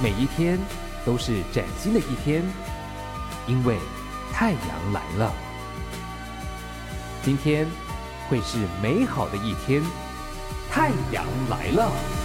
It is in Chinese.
每一天都是崭新的一天，因为太阳来了。今天会是美好的一天，太阳来了。